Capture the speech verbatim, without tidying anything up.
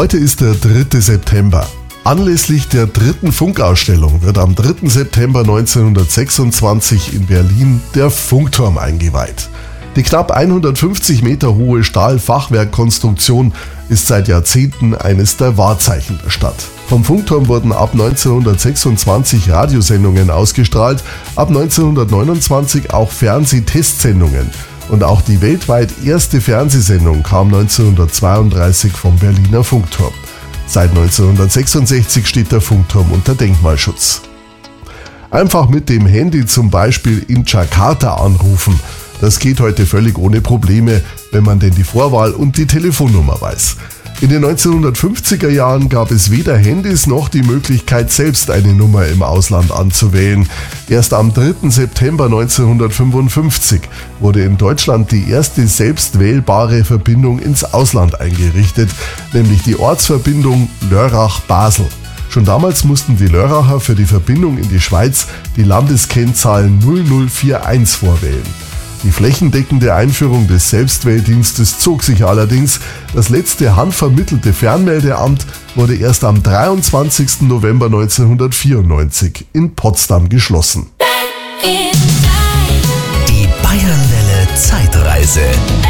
Heute ist der dritte September. Anlässlich der dritten Funkausstellung wird am dritten September neunzehnhundertsechsundzwanzig in Berlin der Funkturm eingeweiht. Die knapp hundertfünfzig Meter hohe Stahlfachwerkkonstruktion ist seit Jahrzehnten eines der Wahrzeichen der Stadt. Vom Funkturm wurden ab neunzehnhundertsechsundzwanzig Radiosendungen ausgestrahlt, ab neunzehnhundertneunundzwanzig auch Fernsehtestsendungen. Und auch die weltweit erste Fernsehsendung kam neunzehnhundertzweiunddreißig vom Berliner Funkturm. Seit neunzehnhundertsechsundsechzig steht der Funkturm unter Denkmalschutz. Einfach mit dem Handy zum Beispiel in Jakarta anrufen. Das geht heute völlig ohne Probleme, wenn man denn die Vorwahl und die Telefonnummer weiß. In den neunzehnhundertfünfziger Jahren gab es weder Handys noch die Möglichkeit, selbst eine Nummer im Ausland anzuwählen. Erst am dritten September neunzehnhundertfünfundfünfzig wurde in Deutschland die erste selbstwählbare Verbindung ins Ausland eingerichtet, nämlich die Ortsverbindung Lörrach-Basel. Schon damals mussten die Lörracher für die Verbindung in die Schweiz die Landeskennzahl null null vier eins vorwählen. Die flächendeckende Einführung des Selbstwähldienstes zog sich allerdings. Das letzte handvermittelte Fernmeldeamt wurde erst am dreiundzwanzigsten November neunzehnhundertvierundneunzig in Potsdam geschlossen. Die Bayernwelle Zeitreise.